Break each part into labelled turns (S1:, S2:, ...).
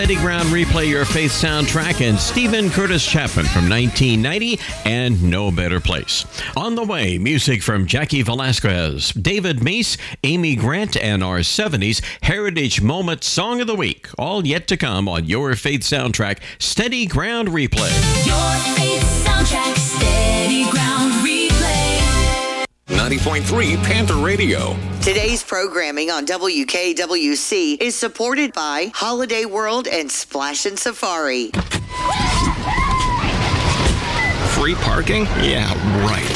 S1: Steady Ground Replay Your Faith soundtrack and Stephen Curtis Chapman from 1990 and No Better Place. On the way, music from Jackie Velasquez, David Meese, Amy Grant, and our 70s Heritage Moment Song of the Week. All yet to come on Your Faith soundtrack, Steady Ground Replay.
S2: Your Faith soundtrack, Steady Ground Replay.
S3: 90.3 Panther Radio.
S4: Today's programming on WKWC is supported by Holiday World and Splash and Safari.
S3: Free parking? Yeah, right.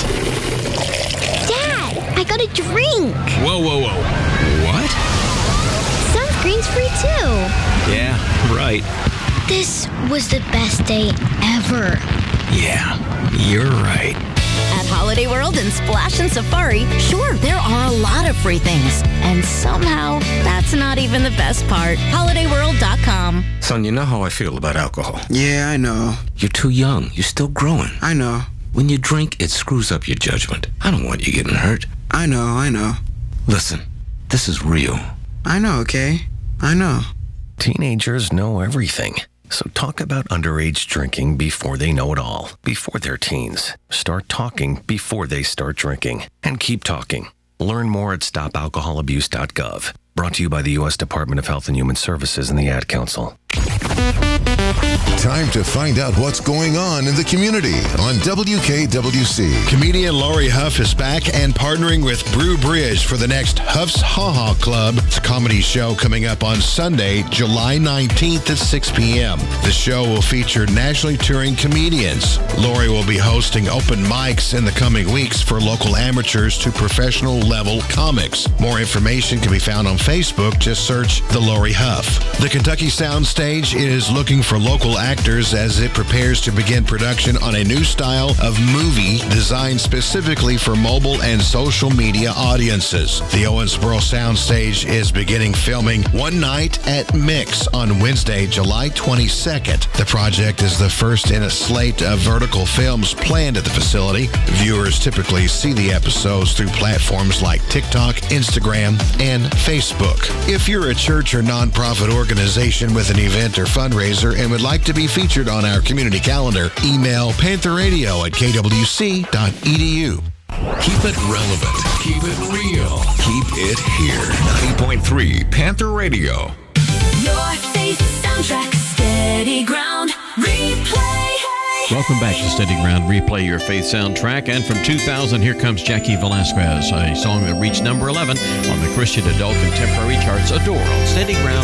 S5: Dad, I got a drink.
S3: Whoa. What?
S5: Sunscreen's free too.
S3: Yeah, right.
S5: This was the best day ever.
S3: Yeah, you're right.
S6: At Holiday World and Splash and Safari, sure, there are a lot of free things. And somehow, that's not even the best part. HolidayWorld.com.
S7: Son, you know how I feel about alcohol.
S8: Yeah, I know.
S7: You're too young. You're still growing.
S8: I know.
S7: When you drink, it screws up your judgment. I don't want you getting hurt.
S8: I know.
S7: Listen, this is real.
S8: I know, okay? I know.
S9: Teenagers know everything. So talk about underage drinking before they know it all, before they're teens. Start talking before they start drinking. And keep talking. Learn more at stopalcoholabuse.gov. Brought to you by the U.S. Department of Health and Human Services and the Ad Council.
S10: Time to find out what's going on in the community on WKWC.
S11: Comedian Laurie Huff is back and partnering with Brew Bridge for the next Huff's Ha Ha Club. It's a comedy show coming up on Sunday, July 19th at 6 p.m. The show will feature nationally touring comedians. Laurie will be hosting open mics in the coming weeks for local amateurs to professional level comics. More information can be found on Facebook. Just search The Laurie Huff. The Kentucky Soundstage is looking for local actors as it prepares to begin production on a new style of movie designed specifically for mobile and social media audiences. The Owensboro Soundstage is beginning filming One Night at Mix on Wednesday, July 22nd. The project is the first in a slate of vertical films planned at the facility. Viewers typically see the episodes through platforms like TikTok, Instagram, and Facebook. If you're a church or nonprofit organization with an event or fundraiser and would like to be featured on our community calendar, email pantherradio@kwc.edu.
S3: Keep it relevant. Keep it real. Keep it here. 90.3 Panther Radio.
S2: Your Faith soundtrack, Steady Ground Replay.
S1: Welcome back to Steady Ground Replay Your Faith soundtrack. And from 2000, here comes Jackie Velasquez, a song that reached number 11 on the Christian Adult Contemporary charts, Adore, on Steady Ground